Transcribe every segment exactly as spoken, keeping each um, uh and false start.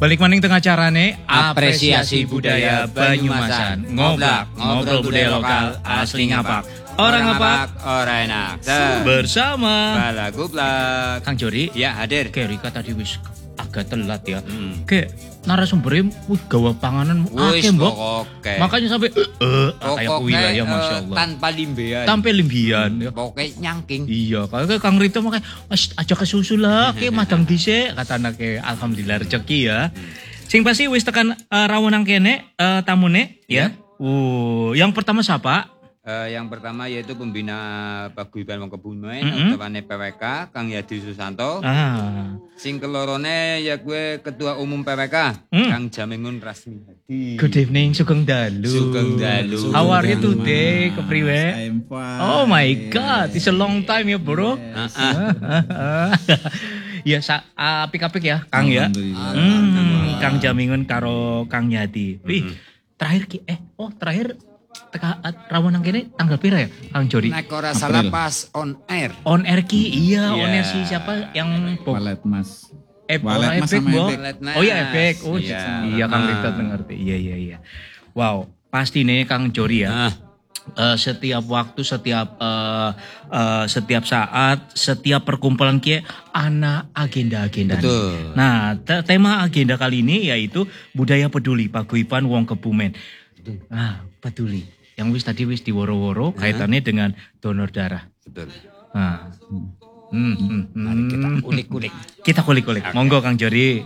Balik maning tengah carane apresiasi budaya Banyumasan. Ngoblak, ngobrol budaya lokal asli ngapak. Orang ngapak, orang enak. Bersama Balagublak. Kang Jori. Ya, hadir. Kayak Rika tadi wis agak telat ya. Hmm. Kayak narasumbernya wih gawa panganan akeh mbok. Oke. Makanya sampai eh uh, kayak kuwi lah ya eh, Masya Allah. Tanpa limbean. Tanpa limbian. Ya. Pokoknya nyangking. Iya, kalau Kang Rito makanya aja kesusu lah, ke madang dhisik kata anake alhamdulillah rezeki ya. Sing pasti wis tekan uh, rawonang kene uh, tamune ya. Uh, yang pertama siapa? Uh, yang pertama yaitu pembina Paguyuban Wong Kebumen, Mm-hmm. utawane P W K, Kang Yadi Susanto. Ah. Sing kelorone ya gue ketua umum P W K, Mm. Kang Jamingun Rasmi Hadi. Good evening, Sugeng Dalu. Sugeng Dalu. How are you today, Kepriwe? I'm fine. Oh my God, it's a long time ya bro. Yes. Uh-uh. Ya, sa uh, apik-apik ya, Kang ya. Alhamdulillah. Hmm, Kang Jamingun karo Kang Yadi. Wih, terakhir ki eh oh terakhir teka rawonang kene tanggal pira ya, Kang Jori? Nek ora salah pas on air. On air ki, iya, on air Iya. si siapa yang Bob? Walet Mas. Eh, Walet oh, Mas Ebek, sama Bo. Ebek. Walet Mas. Oh iya, Ebek. Oh Iya. iya, Kang Ah. Rito ngerti. Iya, iya, iya. Wow, pasti nih Kang Jori ya. Nah, Eh, setiap waktu, setiap eh, eh, setiap saat, setiap perkumpulan kia ana agenda-agenda. Betul. Nah, te- tema agenda kali ini yaitu budaya peduli Paguyuban Wong Kebumen. Nah, peduli. Yang wis tadi wis diworo-woro kaitannya dengan donor darah. betul. Nah. Hmm, hmm, Mari kita hmm. ulik-ulik. Kita kulik-kulik. Monggo Kang Jori.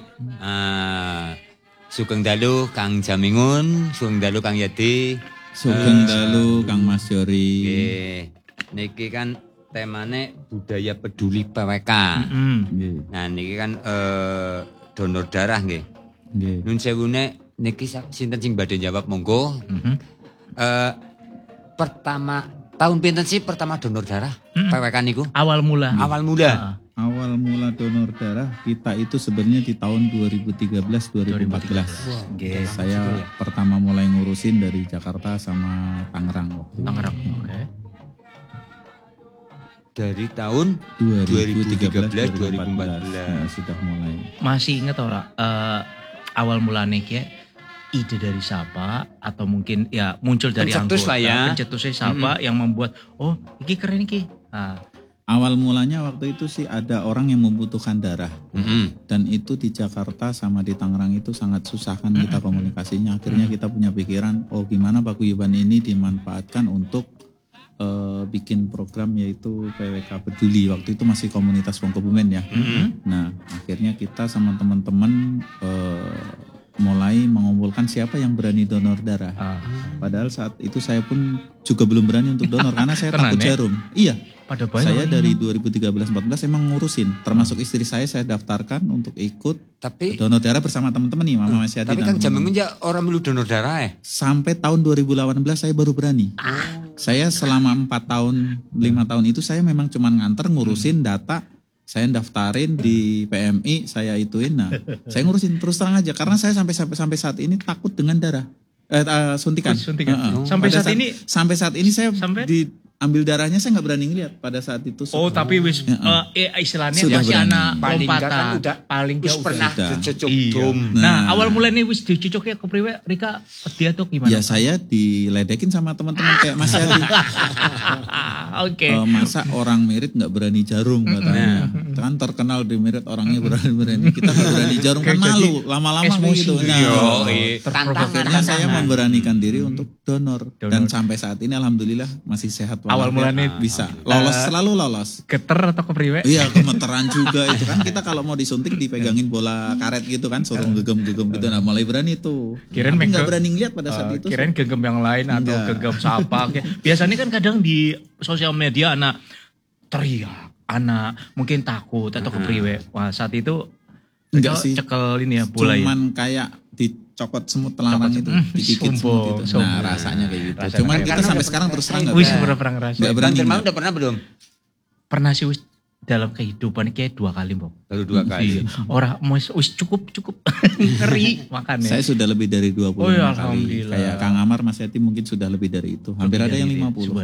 Ah, Sugeng Dalu Kang Jamingun, Sugeng Dalu Kang Yadi. Sugeng Dalu Kang Mas Jori. Nggih. Niki kan temane budaya peduli P W K. Hmm. Nggih. Nah, niki kan eh, donor darah nggih. Nggih. Nun sewune niki sa- sinten sing badhe jawab monggo. Mhm. Eh, pertama tahun pinten sih pertama donor darah Mm-mm. P W K niku? Awal mula. Awal mula. Ah. Awal mula donor darah kita itu sebenarnya di tahun dua ribu tiga belas dua ribu empat belas. Nggih. Saya pertama mulai ngurusin dari Jakarta sama Tangerang waktu itu. Tangerang. Oke. Dari tahun dua ribu tiga belas dua ribu tiga belas, dua ribu empat belas. dua ribu empat belas. Nah, sudah mulai. Masih ingat ora eh, awal mulanya kayak ide dari siapa atau mungkin ya muncul dari Pencetus anggota lah ya. pencetusnya siapa yang membuat oh iki keren iki. Nah, Awal mulanya waktu itu sih ada orang yang membutuhkan darah. Mm-mm. Dan itu di Jakarta sama di Tangerang itu sangat susah kan kita komunikasinya. Akhirnya kita punya pikiran, oh gimana Paguyuban ini dimanfaatkan untuk eh, bikin program yaitu P W K Peduli. Waktu itu masih komunitas Wong Kebumen ya. Nah akhirnya kita sama teman-teman eh, mulai mengumpulkan siapa yang berani donor darah. ah, Padahal saat itu saya pun juga belum berani untuk donor karena saya Tenan, takut ya? jarum. Iya. pada banyak Saya orang dari yang- dua ribu tiga belas empat belas emang ngurusin, termasuk istri saya saya daftarkan untuk ikut Tapi donor darah bersama teman-teman nih, Mama Mas Yati tapi dan Kang teman-teman. Jamingun ya orang melu donor darah ya. Sampai tahun dua ribu delapan belas saya baru berani. Saya selama empat tahun, lima tahun itu saya memang cuma nganter ngurusin data, saya daftarin di P M I, saya ituin. Nah, saya ngurusin terus terang aja karena saya sampai sampai sampai saat ini takut dengan darah. Eh, eh, suntikan. Oh, suntikan. Heeh. Sampai Pada saat ini- sampai saat ini saya Sampai? diambil darahnya saya nggak berani ngeliat pada saat itu. Oh, tapi wis Heeh. eh, eh, istilahnya Sudah masih berani. anak Paling enggak kan lompatan. udah paling wis enggak udah. pernah Sudah. dicocok Iya. dom. Nah, Nah. awal mulanya wis dicocoknya ke priwe Rika dia tuh gimana? Ya saya diledekin sama teman-teman kayak Mas Yadi. Oke. Eh, masa orang merit nggak berani jarum katanya. Kan terkenal di merit orangnya berani-berani. Kita nggak berani jarum kan Kayak malu. jadi Lama-lama kayak emosi gitu. gitu. Nah, Yo, Terprovokasi. akhirnya saya memberanikan diri untuk donor. Donor. Dan sampai saat ini alhamdulillah masih sehat. Awal walafiat. mulanya bisa lolos, selalu lolos. Geter atau ke priwe? Iya, gemeteran juga itu kan kita kalau mau disuntik dipegangin bola karet gitu kan, suruh gegem-gegem gitu. Nah, mulai berani tuh. Kirain Tapi nggak mengge- berani ngeliat pada saat Uh, itu. kirain genggam yang lain atau Enggak. genggam siapa. Kayak- Biasanya kan kadang di sosial media anak teriak, anak mungkin takut atau kepriwe. Wah saat itu Enggak Rika sih. cekel ini ya bola ya. Cuman kayak dicokot semut telarang Cokot itu, semut. digigit Sombong, semut itu. Nah, sombong. rasanya kayak gitu. Rasanya Cuman kayak kita gitu. sampai sekarang terus terang enggak Wis berani. pernah pernah ngerasain. Nggak Kang berani. Jamingun Mbak. udah pernah belum? Pernah sih wis dalam kehidupan kayak dua kali Mbok. Baru dua kali. Iya. Orang wis wis cukup cukup ngeri makannya. Saya sudah lebih dari dua puluh Oh ya, kali. alhamdulillah. Kayak Kang Amar, Mas Yati mungkin sudah lebih dari itu. Hampir ada yang lima puluh. kok. Subhanallah ya.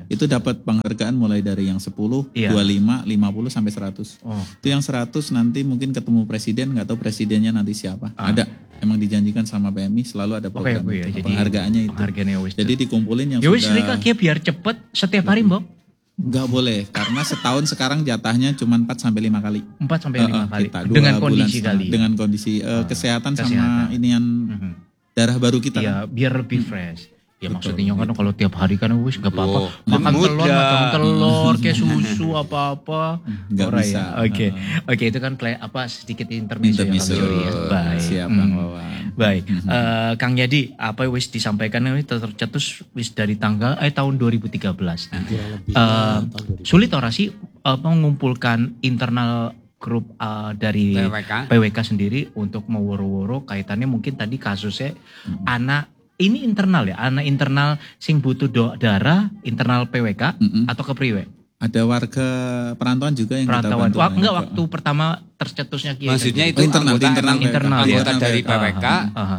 Itu dapat penghargaan mulai dari yang sepuluh, Iya. dua puluh lima, lima puluh sampai seratus. Oh. Itu yang seratus nanti mungkin ketemu presiden, nggak tahu presidennya nanti siapa. Ah. Ada, emang dijanjikan sama P M I selalu ada Oke, program oke ya. itu. Jadi Penghargaannya itu. Penghargaannya wis. Jadi dikumpulin yang ya wis sudah Rika Kia biar cepet setiap hari, Mbok. nggak boleh karena setahun sekarang jatahnya cuma empat sampai lima kali. empat sampai lima Eh, eh, kali. kita, dua Dengan bulan kondisi setengah. kali. Dengan kondisi eh, kesehatan, kesehatan. sama inian Mhm. darah baru kita. Iya, kan. biar lebih fresh. Ya Betul, maksudnya kan kalau tiap hari kan wis gak apa-apa. Oh, Makan muda. telur, makan telur, kayak susu apa-apa. Nggak Ora bisa. ya? Oke. Uh. Oke, itu kan play, apa sedikit intermezzo ya, Intermezzo. Kang Jori ya. Baik. Siap Hmm. Bang Wawan. Baik. Eh, Kang Yadi, apa yang wis disampaikan ini tercetus wis dari tanggal eh tahun dua ribu tiga belas. Kurang lebih Eh, tahun dua ribu. sulit ora sih eh, mengumpulkan internal grup eh, dari P W K. P W K sendiri untuk meworo-woro kaitannya mungkin tadi kasusnya anak ini internal ya, anak internal sing butuh do- darah internal P W K Mm-mm. atau kepriwe? Ada warga perantauan juga yang Perantauan. kita bantu. Wah, enggak Banyak. waktu pertama tercetusnya Kiai. Maksudnya tadi. itu Oh, internal, anggota, internal emang- internal, anggota ya. dari P W K. Aha.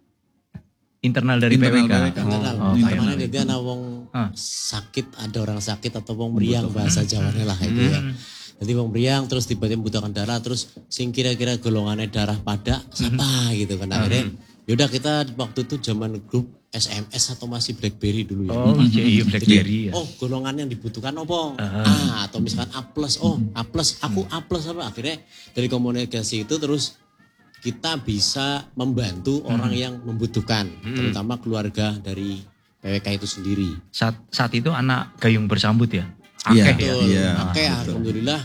Internal dari Internal P W K. P W K. Oh, Internal. oh, Internal. Kemarin jadi ana wong Ah. sakit, ada orang sakit atau wong meriang bahasa Jawanya lah itu ya. Jadi wong meriang terus tiba-tiba membutuhkan darah terus sing kira-kira golongannya darah pada siapa gitu kan akhirnya yaudah kita waktu itu zaman grup S M S atau masih BlackBerry dulu ya. Oh, iya BlackBerry ya. Oh golongan yang dibutuhkan apa? A atau misalkan A plus, oh A plus, aku A plus apa? Akhirnya dari komunikasi itu terus kita bisa membantu orang yang membutuhkan, terutama keluarga dari P W K itu sendiri. Saat saat itu anak gayung bersambut ya. Iya, Akeh ya. Betul, iya, Oke, betul. alhamdulillah.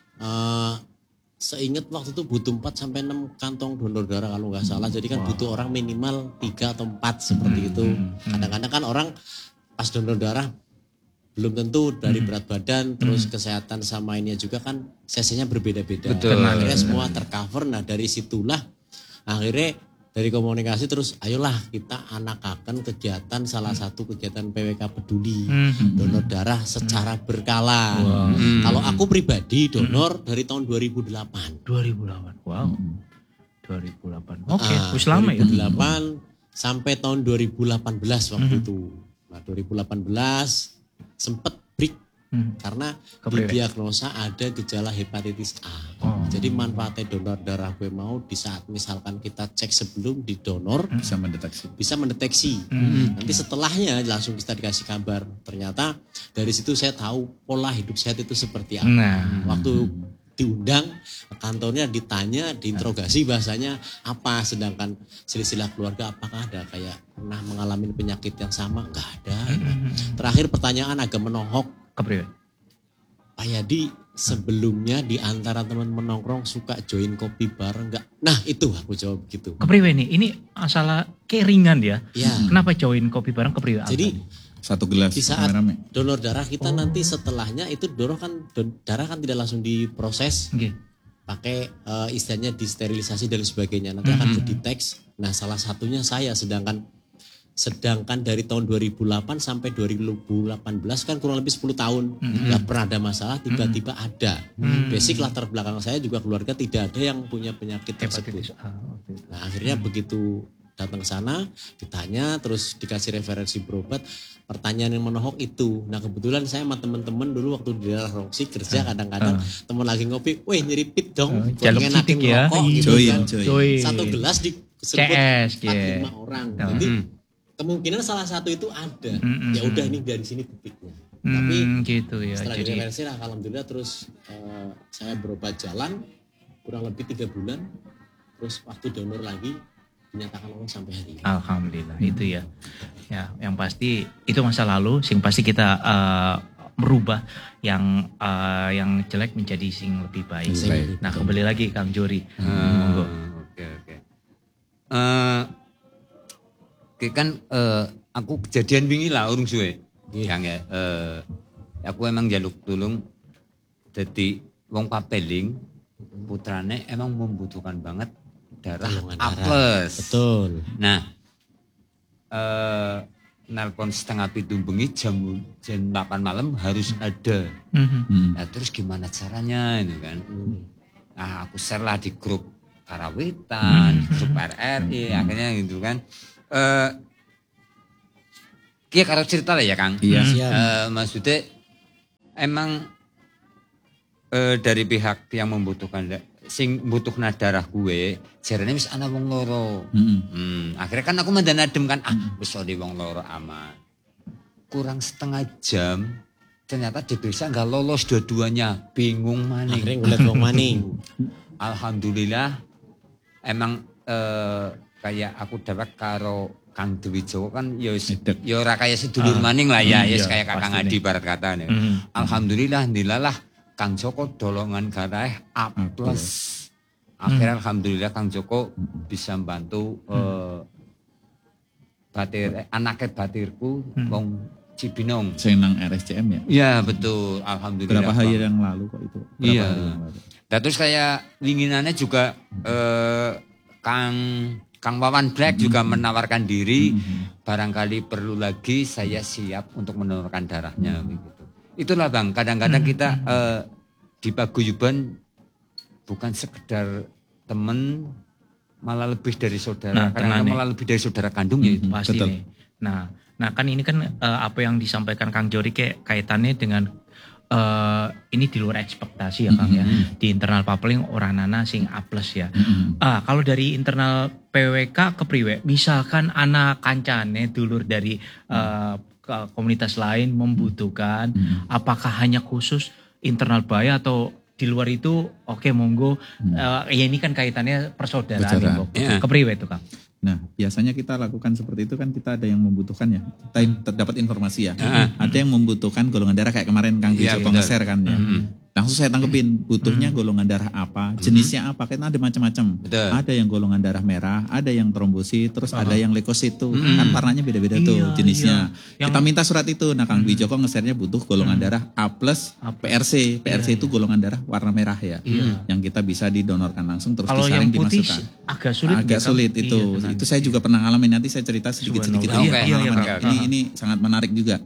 eh seingat waktu itu butuh empat sampai enam kantong donor darah kalau nggak salah. Jadi kan butuh orang minimal tiga atau empat seperti itu. Kadang-kadang kan orang pas donor darah belum tentu dari berat badan, terus kesehatan sama ininya juga kan sesinya berbeda-beda. Betul. Akhirnya semua tercover. Nah dari situlah akhirnya dari komunikasi terus ayolah kita anakakan kegiatan salah satu kegiatan P W K peduli Hmm. donor darah secara berkala. Hmm. Kalau aku pribadi donor dari tahun dua ribu delapan. dua ribu delapan. Wow. dua ribu delapan. Oke, Ah, wis lama ya. dua ribu delapan sampai tahun dua ribu delapan belas waktu itu. Nah, dua ribu delapan belas sempet break Hmm. karena Kepriwe? didiagnosa ada gejala hepatitis A. Oh. Jadi manfaatnya donor darah gue mau di saat misalkan kita cek sebelum di donor Bisa mendeteksi. bisa mendeteksi. Hmm. Nanti setelahnya langsung kita dikasih kabar. Ternyata dari situ saya tahu pola hidup sehat itu seperti apa. Nah, Waktu diundang ke kantornya ditanya, diinterogasi bahasanya apa. Sedangkan silsilah keluarga apakah ada kayak pernah mengalami penyakit yang sama? Enggak ada. Terakhir pertanyaan agak menohok. kepriwe? Pak Yadi sebelumnya di antara teman menongkrong suka join kopi bareng enggak? Nah itu aku jawab gitu. Kepriwe nih, ini masalah keringan ya. Ya. Kenapa join kopi bareng kepriwe? Jadi Satu gelas di saat rame-rame. donor darah kita nanti setelahnya itu donor kan don- darah kan tidak langsung diproses Nggih. pakai eh, istilahnya disterilisasi dan sebagainya nanti akan kedeteks. Nah salah satunya saya sedangkan sedangkan dari tahun dua ribu delapan sampai dua ribu delapan belas kan kurang lebih sepuluh tahun nggak pernah ada masalah tiba-tiba ada. Basic latar belakang saya juga keluarga tidak ada yang punya penyakit Hepatitis tersebut. A. oke. Nah akhirnya begitu datang ke sana ditanya terus dikasih referensi berobat pertanyaan yang menohok itu. Nah kebetulan saya sama teman-teman dulu waktu di daerah Roksi kerja kadang-kadang teman lagi ngopi, weh nyeripit dong, Oh, jaluk ngenakin sidik ya. rokok gitu Join, kan. join. Join. Satu gelas C disebut S, empat ya. lima orang. Oh. Jadi kemungkinan salah satu itu ada. Mm-mm. Ya udah ini dari sini titiknya. Tapi Hmm, gitu ya. setelah Jadi direferensi lah alhamdulillah terus eh, saya berobat jalan kurang lebih tiga bulan. Terus waktu donor lagi dinyatakan lolos sampai hari ini. alhamdulillah itu ya. Ya, yang pasti itu masa lalu, sing pasti kita eh, merubah yang eh, yang jelek menjadi sing lebih baik. Baik. Nah, kembali lagi Kang Jori. Ah, Monggo. Oke oke. Eh, oke kan eh, aku kejadian wingi lah urung suwe. Yang ya, eh, aku emang jaluk tulung jadi wong papeling putrane emang membutuhkan banget darah Golongan A darah. plus. Betul. Nah, eh nelpon setengah pitu bengi jam jam delapan malam harus ada. Mhm. Hmm. Nah, terus gimana caranya itu kan? Nah, aku share lah di grup Karawitan, grup R R I, akhirnya gitu kan. Eh Ki karo cerita lah ya Kang. Iya. Siap. Eh, maksudnya emang eh, dari pihak yang membutuhkan sing butuhna darah gue, jarane wis ana wong loro. Mm-mm. Hmm, akhirnya kan aku mandan adem kan, ah wis di wong loro aman. Kurang setengah jam ternyata diperiksa nggak lolos dua-duanya, bingung maning. Akhirnya ngeliat wong maning. Alhamdulillah emang eh, kayak aku dapat karo Kang Dewi Jowo kan ya wis- Edek. ya ora kaya sedulur Ah, maning lah ya, iya, ya kayak Kakang pasti Adi nih. barat kata nih. Mhm. Alhamdulillah ndilalah Kang Joko dolongan garah A plus. Akhirnya alhamdulillah Kang Joko bisa membantu eh, batir eh, anaknya batirku wong Cibinong. Saya nang R S C M ya. Iya betul, alhamdulillah. Berapa hari yang lalu kok itu? Berapa Iya. hari yang lalu? Dan terus kayak winginannya juga eh, Kang Kang Wawan Black juga menawarkan diri, barangkali perlu lagi saya siap untuk menorkan darahnya begitu. Itulah Bang, kadang-kadang kita eh, di paguyuban bukan sekedar teman, malah lebih dari saudara, Nah, kadang-kadang tenane. malah lebih dari saudara kandung ya itu. Pasti Betul. nih. Nah, nah kan ini kan eh, apa yang disampaikan Kang Jori kayak kaitannya dengan eh, ini di luar ekspektasi ya Kang ya. Di internal Papling orang nana sing A plus ya. Ah, kalau dari internal P W K ke Priwe, misalkan anak kancane dulur dari eh, ke komunitas lain membutuhkan, apakah hanya khusus internal Baya atau di luar itu oke monggo. Eh, ya ini kan kaitannya persaudaraan Persaudaraan. nih, Bok. Iya. Ke Priwe itu Kang. Nah, biasanya kita lakukan seperti itu kan kita ada yang membutuhkan ya. Kita in- terdapat informasi ya. Ah. Ada yang membutuhkan golongan darah kayak kemarin Kang Iya, Joko betul. nge-share kan ya. Langsung saya tangkepin, butuhnya golongan darah apa, jenisnya apa, kan ada macam-macam. Betul. Ada yang golongan darah merah, ada yang trombosit, terus ada yang leukosit tuh. Kan warnanya beda-beda tuh Iya, jenisnya. iya. Kita minta surat itu. Nah, Kang Dwi Joko nge-share-nya butuh golongan darah A plus P R C. P R C itu golongan darah warna merah ya. Yang kita bisa didonorkan langsung terus Kalau disaring yang putih dimasukkan. agak sulit. Agak ya, Kang? sulit itu. Iya, benar. itu saya juga pernah ngalamin, nanti saya cerita sedikit-sedikit Subhanallah. aja Iya, iya, pengalaman iya, ya. Kang. Ini ini sangat menarik juga.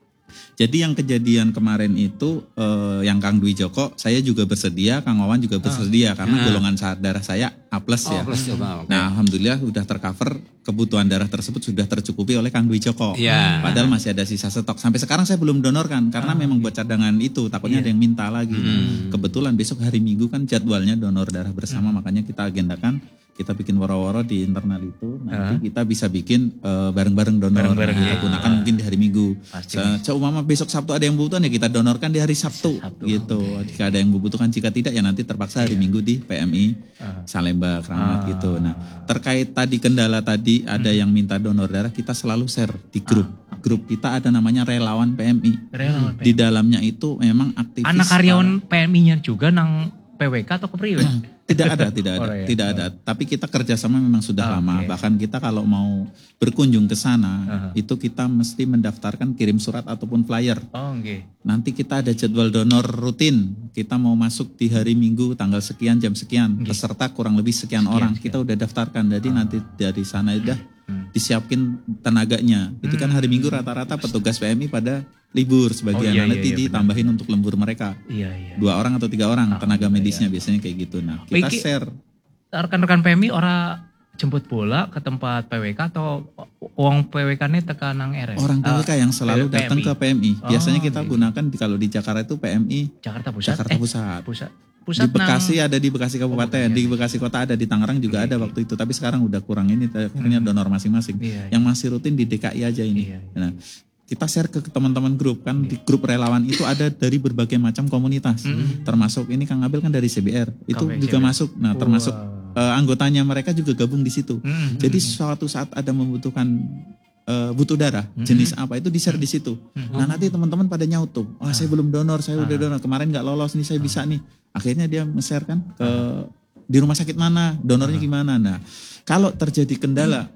Jadi yang kejadian kemarin itu eh, yang Kang Dwi Joko, saya juga bersedia, Kang Wawan juga bersedia karena golongan sa- darah saya A plus Oh, ya. plus ya, Bang. Oke. Nah, alhamdulillah sudah tercover, kebutuhan darah tersebut sudah tercukupi oleh Kang Dwi Joko. Iya. Padahal masih ada sisa stok. Sampai sekarang saya belum donorkan karena memang buat cadangan itu, takutnya ada yang minta lagi. Nah, kebetulan besok hari Minggu kan jadwalnya donor darah bersama, makanya kita agendakan, kita bikin woro-woro di internal itu. Nanti kita bisa bikin eh, bareng-bareng donor. Bareng-bareng, Nah, ya. kita gunakan mungkin di hari Minggu. Pasti. Se- Seumpama besok Sabtu ada yang membutuhkan ya kita donorkan di hari Sabtu, Sabtu. gitu. Jika ada yang membutuhkan, jika tidak ya nanti terpaksa hari Minggu di P M I Salemba Keramat Ah. gitu. Nah, terkait tadi kendala tadi ada yang minta donor darah, kita selalu share di grup. Grup kita ada namanya relawan P M I. Relawan Di dalamnya itu memang aktivis. Anak karyawan P M I-nya juga nang P W K atau ke Priwe? Tidak ada, tidak ada, Oh, iya. tidak ada. Tapi kita kerjasama memang sudah Ah, lama. oke. Bahkan kita kalau mau berkunjung ke sana, Aha. itu kita mesti mendaftarkan kirim surat ataupun flyer. Oh, oke. Nanti kita ada jadwal donor rutin. Kita mau masuk di hari Minggu tanggal sekian jam sekian. Peserta kurang lebih sekian, orang. Kita udah daftarkan. Jadi nanti dari sana udah disiapin tenaganya. Itu kan hari Minggu rata-rata petugas P M I pada libur sebagian. Oh, iya, Nah, iya, nanti iya, benar. ditambahin untuk lembur mereka. Iya, iya. Dua orang atau tiga orang tenaga medisnya biasanya kayak gitu. Nah, kita Iki- share. Rekan-rekan P M I ora jemput bola ke tempat P W K atau uang P W K-nya tekan nang R S? Orang P W K yang selalu P M I. datang ke P M I. Biasanya Oh, kita iya. gunakan di- kalau di Jakarta itu P M I Jakarta Pusat. Jakarta Eh, Pusat. Pusat. Pusat Di Bekasi nang- ada di Bekasi Kabupaten, di Bekasi Kota ada, di Tangerang juga ada waktu itu. Tapi sekarang udah kurang ini, akhirnya donor masing-masing. Iya, iya. Yang masih rutin di D K I aja ini. Iya, Nah, kita share ke teman-teman grup kan, di grup relawan itu ada dari berbagai macam komunitas, termasuk ini Kang Abel kan dari C B R, itu K B, juga C B R. masuk. Nah, termasuk eh, anggotanya mereka juga gabung di situ. Hmm, Jadi suatu saat ada membutuhkan eh, butuh darah jenis apa itu di share di situ. Nah nanti teman-teman pada nyaut tuh, oh saya belum donor, saya udah donor kemarin nggak lolos nih, saya bisa nih. Akhirnya dia nge-share kan ke di rumah sakit mana, donornya gimana. Nah kalau terjadi kendala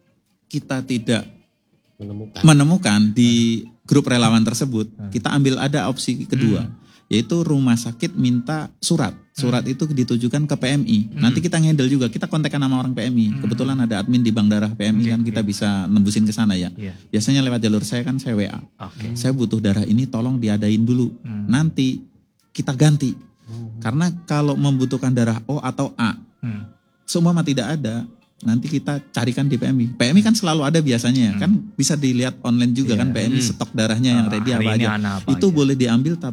kita tidak Menemukan. menemukan di grup relawan tersebut, kita ambil ada opsi kedua, yaitu rumah sakit minta surat. Surat itu ditujukan ke P M I. Nanti kita ngendel juga, kita kontekan sama orang P M I. Kebetulan ada admin di Bank Darah P M I kan, kita bisa nembusin ke sana ya. Iya. Biasanya lewat jalur saya kan saya W A. Oke. Saya butuh darah ini, tolong diadain dulu. Nanti kita ganti. Karena kalau membutuhkan darah O atau A, Hmm. seumpama tidak ada, nanti kita carikan di P M I. P M I kan selalu ada biasanya ya, kan bisa dilihat online juga Iya. kan P M I Hmm. stok darahnya yang Ah, ready hari apa ini aja. anak apa Itu aja. boleh diambil tapi